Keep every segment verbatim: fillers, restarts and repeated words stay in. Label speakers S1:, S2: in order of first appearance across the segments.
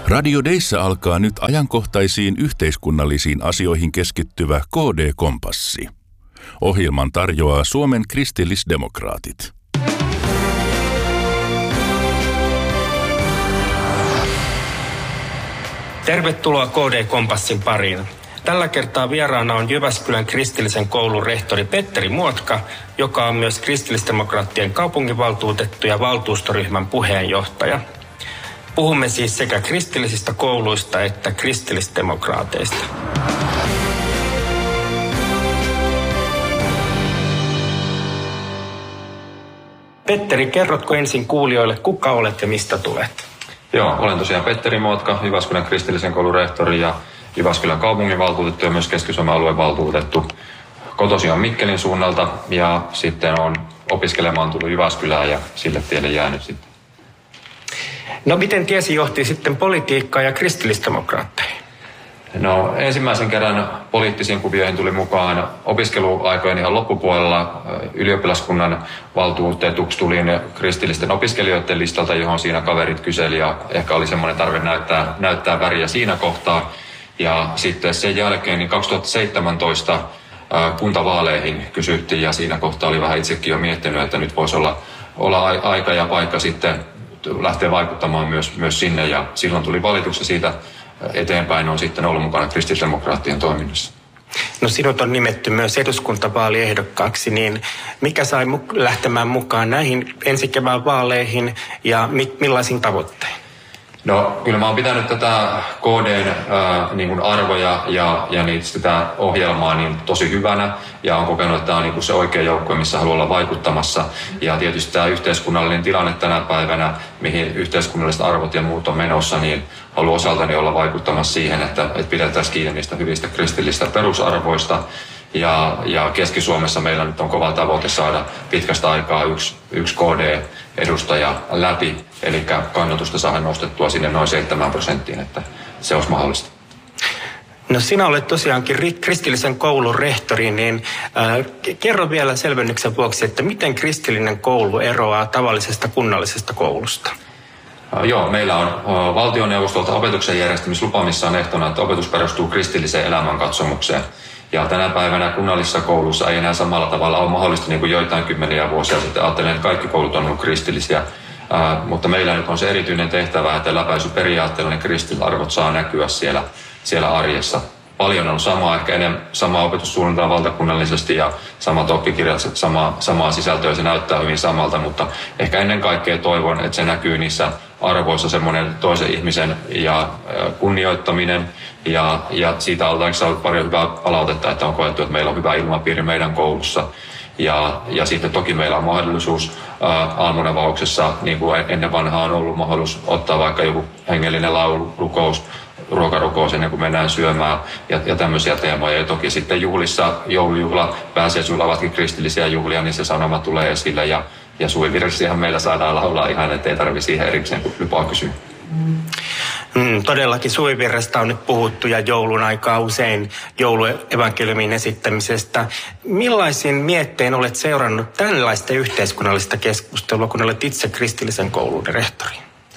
S1: Radio Deissä alkaa nyt ajankohtaisiin yhteiskunnallisiin asioihin keskittyvä K D-kompassi. Ohjelman tarjoaa Suomen kristillisdemokraatit.
S2: Tervetuloa K D-kompassin pariin. Tällä kertaa vieraana on Jyväskylän kristillisen koulun rehtori Petteri Muotka, joka on myös kristillisdemokraattien kaupunginvaltuutettu ja valtuustoryhmän puheenjohtaja. Puhumme siis sekä kristillisistä kouluista että kristillisdemokraateista. Petteri, kerrotko ensin kuulijoille, kuka olet ja mistä tulet?
S3: Joo, olen tosiaan Petteri Muotka, Jyväskylän kristillisen koulun rehtori ja Jyväskylän kaupunginvaltuutettu ja myös Keski-Suomen aluevaltuutettu. Kotoisin on Mikkelin suunnalta ja sitten on opiskelemaan tullut Jyväskylään ja sille tielle jäänyt sitten.
S2: No miten tiesi johti sitten politiikkaa ja kristillisdemokraatteihin?
S3: No ensimmäisen kerran poliittisiin kuvioihin tuli mukaan opiskeluaikojen ihan loppupuolella. Ylioppilaskunnan valtuutetuksi tulin kristillisten opiskelijoiden listalta, johon siinä kaverit kyseli ja ehkä oli semmoinen tarve näyttää, näyttää väriä siinä kohtaa. Ja sitten sen jälkeen niin kaksituhattaseitsemäntoista kuntavaaleihin kysyttiin ja siinä kohtaa oli vähän itsekin jo miettinyt, että nyt voisi olla, olla aika ja paikka sitten lähteä vaikuttamaan myös, myös sinne ja silloin tuli valituksi siitä eteenpäin on sitten ollut mukana kristillisdemokraattien toiminnassa.
S2: No sinut on nimetty myös eduskuntavaaliehdokkaaksi, niin mikä sai lähtemään mukaan näihin ensi kevään vaaleihin ja mi- millaisiin tavoittein?
S3: No kyllä mä oon pitänyt tätä K D:n äh, niin kuin arvoja ja, ja niitä, sitä ohjelmaa niin tosi hyvänä ja on kokenut, että tämä on niin kuin se oikea joukkue, missä haluaa olla vaikuttamassa. Ja tietysti tämä yhteiskunnallinen tilanne tänä päivänä, mihin yhteiskunnalliset arvot ja muut on menossa, niin haluan osaltani olla vaikuttamassa siihen, että, että pidetään kiinni niistä hyvistä kristillistä perusarvoista. Ja, ja Keski-Suomessa meillä nyt on kova tavoite saada pitkästä aikaa yksi, yksi K D-edustaja läpi, eli kannatusta saada nostettua sinne noin seitsemän prosenttiin, että se olisi mahdollista.
S2: No sinä olet tosiaankin kristillisen koulun rehtori, niin äh, kerro vielä selvennyksen vuoksi, että miten kristillinen koulu eroaa tavallisesta kunnallisesta koulusta?
S3: Uh, joo, meillä on uh, valtioneuvostolta opetuksen järjestämislupa, missä on ehtona, että opetus perustuu kristilliseen elämänkatsomukseen. Ja tänä päivänä kunnallisessa koulussa ei enää samalla tavalla ole mahdollista, niin kuin joitain kymmeniä vuosia sitten ajattelen, että kaikki koulut on ollut kristillisiä. Ää, mutta meillä nyt on se erityinen tehtävä, että läpäisyperiaatteella ne kristillisarvot saa näkyä siellä, siellä arjessa. Paljon on samaa, ehkä enemmän samaa opetussuunnitelmaa valtakunnallisesti ja samat oppikirjat, sama, samaa sisältöä, se näyttää hyvin samalta, mutta ehkä ennen kaikkea toivon, että se näkyy niissä arvoissa semmoinen toisen ihmisen ja kunnioittaminen ja, ja siitä on saanut paljon hyvää palautetta, että on koettu, että meillä on hyvä ilmapiiri meidän koulussa. Ja, ja sitten toki meillä on mahdollisuus ää, aamunavauksessa, niin kuin ennen vanhaa on ollut mahdollisuus ottaa vaikka joku hengellinen laulu, rukous, ruokarukous ennen kuin mennään syömään ja, ja tämmöisiä teemoja. Ja toki sitten juhlissa, joulujuhla, pääsiäisjuhla ovatkin kristillisiä juhlia, niin se sanoma tulee esille. Ja, ja suvivirsiähän meillä saadaan laulaa ihan, ettei tarvitse siihen erikseen lupaa kysyä.
S2: Mm, todellakin suvivirrestä on nyt puhuttu ja joulun aikaa usein jouluevankeliumin esittämisestä. Millaisin miettein olet seurannut tällaista yhteiskunnallista keskustelua, kun olet itse kristillisen koulun rehtori?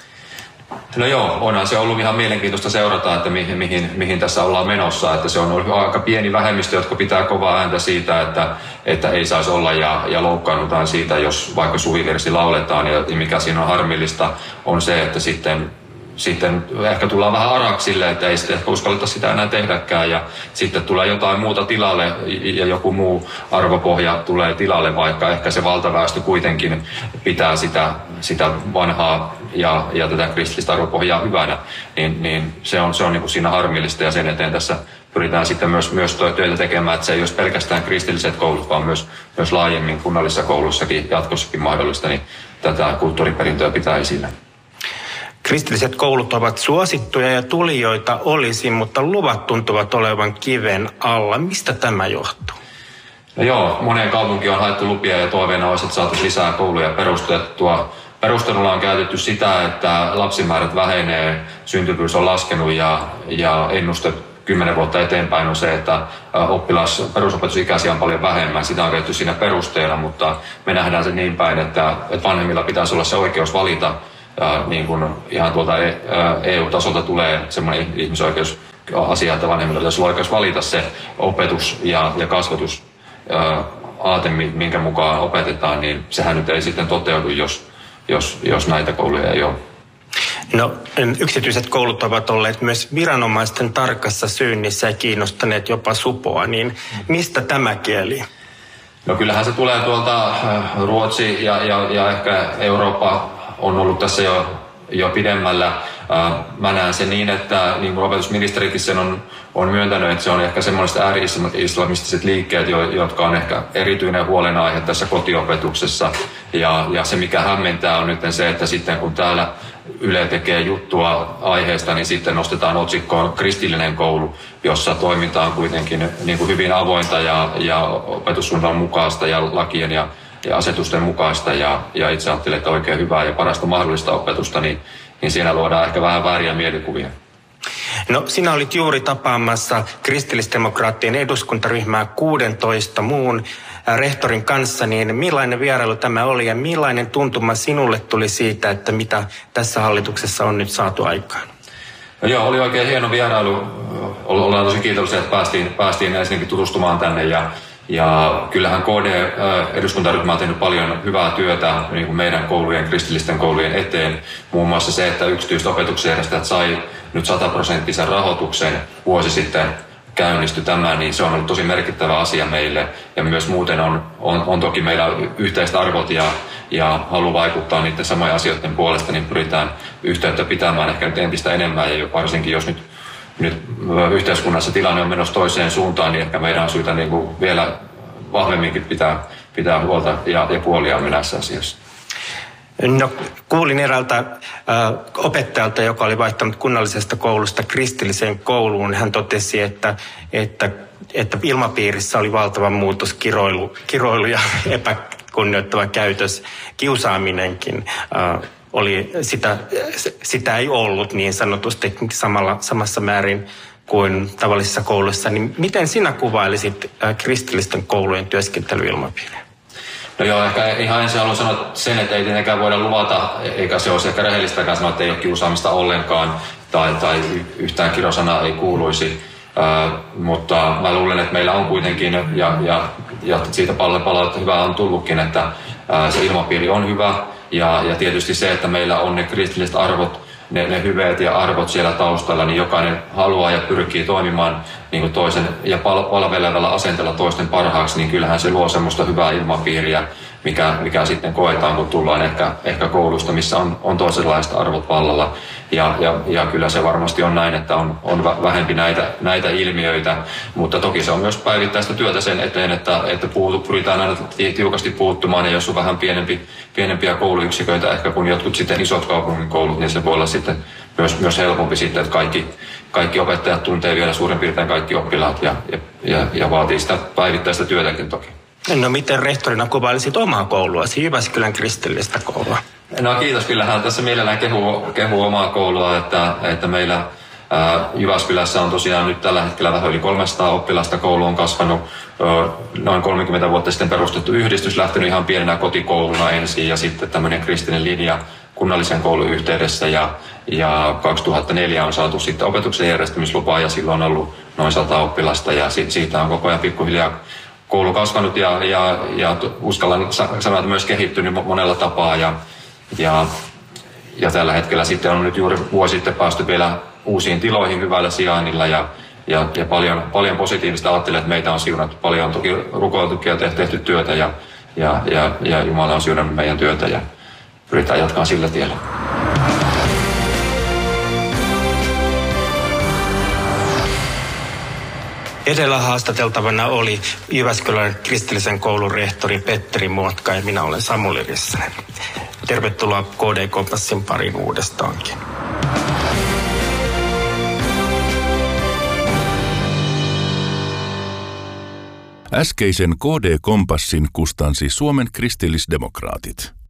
S3: No joo, onhan se ollut ihan mielenkiintoista seurata, että mihin, mihin, mihin tässä ollaan menossa. Että se on ollut aika pieni vähemmistö, jotka pitää kovaa ääntä siitä, että, että ei saisi olla ja, ja loukkaannutaan siitä, jos vaikka suvivirsi lauletaan. Ja mikä siinä on harmillista on se, että sitten Sitten ehkä tullaan vähän araksi sille, että ei sitten ehkä uskalleta sitä enää tehdäkään ja sitten tulee jotain muuta tilalle ja joku muu arvopohja tulee tilalle, vaikka ehkä se valtaväestö kuitenkin pitää sitä, sitä vanhaa ja, ja tätä kristillistä arvopohjaa hyvänä, niin, niin se on, se on niin kuin siinä harmillista ja sen eteen tässä pyritään sitten myös, myös työtä tekemään, että se ei olisi pelkästään kristilliset koulut, vaan myös, myös laajemmin kunnallisissa koulussakin jatkossakin mahdollista, niin tätä kulttuuriperintöä pitää esillä.
S2: Kristilliset koulut ovat suosittuja ja tulijoita olisi, mutta luvat tuntuvat olevan kiven alla. Mistä tämä johtuu?
S3: No joo, moneen kaupunkiin on haettu lupia ja toiveena olisi, että saataisiin lisää kouluja perustettua. Perusteluna on käytetty sitä, että lapsimäärät vähenee, syntyvyys on laskenut ja, ja ennuste kymmenen vuotta eteenpäin on se, että oppilas, perusopetusikäisiä on paljon vähemmän. Sitä on käytetty siinä perusteena, mutta me nähdään se niin päin, että, että vanhemmilla pitäisi olla se oikeus valita ää, niin kuin ihan tuolta E U-tasolta tulee semmoinen ihmisoikeusasia, että vanhemmilla pitäisi olla oikeus valita se opetus ja, ja kasvatus ää, aate, minkä mukaan opetetaan, niin sehän nyt ei sitten toteudu, jos, jos, jos näitä kouluja ei ole.
S2: No, yksityiset koulut ovat olleet myös viranomaisten tarkassa syynnissä ja kiinnostaneet jopa supoa, niin mistä tämä kieli?
S3: No kyllähän se tulee tuolta Ruotsi ja, ja, ja ehkä Eurooppa on ollut tässä jo, jo pidemmällä. Mä näen sen niin, että niin kuin opetusministerikin sen on, on myöntänyt, että se on ehkä semmoiset ääri-islamistiset liikkeet, jotka on ehkä erityinen huolenaihe tässä kotiopetuksessa. Ja, ja se mikä hämmentää on nyt se, että sitten kun täällä Yle tekee juttua aiheesta, niin sitten nostetaan otsikkoon kristillinen koulu, jossa toiminta on kuitenkin niin kuin hyvin avointa ja, ja opetussuunnitelman mukaista ja lakien ja, ja asetusten mukaista. Ja, ja itse ajattelen, että oikein hyvää ja parasta mahdollista opetusta, niin, niin siinä luodaan ehkä vähän vääriä mielikuvia.
S2: No, sinä olit juuri tapaamassa kristillisdemokraattien eduskuntaryhmää kuudentoista muun rehtorin kanssa, niin millainen vierailu tämä oli ja millainen tuntuma sinulle tuli siitä, että mitä tässä hallituksessa on nyt saatu aikaan?
S3: No joo, oli oikein hieno vierailu. Ollaan tosi kiitollisia, että päästiin, päästiin ensinnäkin tutustumaan tänne ja, ja kyllähän K D-eduskuntaryhmä on tehnyt paljon hyvää työtä niin kuin meidän koulujen, kristillisten koulujen eteen. Muun muassa se, että yksityiset opetuksen järjestäjät sai nyt sataprosenttisen rahoituksen vuosi sitten käynnistyi tämä, niin se on ollut tosi merkittävä asia meille. Ja myös muuten on, on, on toki meillä yhteiset arvot ja, ja halu vaikuttaa niiden samojen asioiden puolesta, niin pyritään yhteyttä pitämään ehkä nyt entistä enemmän. Ja varsinkin jos nyt, nyt yhteiskunnassa tilanne on menossa toiseen suuntaan, niin ehkä meidän on syytä niin kuin vielä vahvemminkin pitää, pitää huolta ja, ja puoliaamme näissä asioissa.
S2: No, kuulin eräältä äh, opettajalta, joka oli vaihtanut kunnallisesta koulusta kristilliseen kouluun. Hän totesi, että, että, että ilmapiirissä oli valtava muutos, kiroilu, kiroilu ja epäkunnioittava käytös, kiusaaminenkin. Äh, oli sitä, sitä ei ollut niin sanotusti samalla, samassa määrin kuin tavallisissa kouluissa. Niin miten sinä kuvailisit äh, kristillisten koulujen työskentelyilmapiiriä?
S3: No joo, ehkä ihan ensin haluan sanoa sen, että ei tietenkään voida luvata, eikä se olisi ehkä rehellistäkään sanoa, että ei ole kiusaamista ollenkaan tai, tai yhtään kirosanaa ei kuuluisi. Äh, mutta mä luulen, että meillä on kuitenkin, ja, ja, ja siitä paljon palautetta hyvää on tullutkin, että äh, se ilmapiiri on hyvä. Ja, ja tietysti se, että meillä on ne kristilliset arvot, ne, ne hyveet ja arvot siellä taustalla, niin jokainen haluaa ja pyrkii toimimaan niin kuin toisen ja pal- palvelevalla asenteella toisten parhaaksi, niin kyllähän se luo semmoista hyvää ilmapiiriä, mikä, mikä sitten koetaan, kun tullaan ehkä, ehkä koulusta, missä on, on toisenlaiset arvot vallalla. Ja, ja, ja kyllä se varmasti on näin, että on, on vähempi näitä, näitä ilmiöitä, mutta toki se on myös päivittäistä työtä sen eteen, että, että puutu, pyritään aina tiukasti puuttumaan, ja jos on vähän pienempi, pienempiä kouluyksiköitä ehkä kuin jotkut sitten isot kaupungin koulut, niin se voi olla sitten myös, myös helpompi sitten, että kaikki, kaikki opettajat tuntee vielä suurin piirtein kaikki oppilaat ja, ja, ja, ja vaatii sitä päivittäistä työtäkin toki.
S2: No miten rehtorina kuvailisit omaa kouluasi, Jyväskylän kristillistä koulua?
S3: No kiitos, kyllähän tässä mielellään kehuu, kehuu omaa koulua, että, että meillä ää, Jyväskylässä on tosiaan nyt tällä hetkellä vähän yli kolmesataa oppilasta. Koulu on kasvanut ö, noin kolmekymmentä vuotta sitten perustettu yhdistys, lähtenyt ihan pienenä kotikouluna ensin ja sitten tämmöinen kristillinen linja kunnallisen koulun yhteydessä ja, ja kaksituhattaneljä on saatu sitten opetuksen järjestämislupa ja silloin on ollut noin sata oppilasta ja si, siitä on koko ajan pikkuhiljaa koulu kasvanut ja, ja, ja uskallan sanoa, että myös kehittynyt monella tapaa ja, ja, ja tällä hetkellä sitten on nyt juuri vuosi sitten päästy vielä uusiin tiloihin hyvällä sijainnilla ja, ja, ja paljon, paljon positiivista. Ajattelen, että meitä on siunattu paljon, toki rukoiltukin ja tehty työtä ja, ja, ja, ja Jumala on siunannut meidän työtä ja pyritään jatkamaan sillä tiellä.
S2: Edellä haastateltavana oli Jyväskylän kristillisen koulun rehtori Petteri Muotka ja minä olen Samuli Rissanen. Tervetuloa K D-kompassin pariin uudestaankin.
S1: Äskeisen K D-kompassin kustansi Suomen kristillisdemokraatit.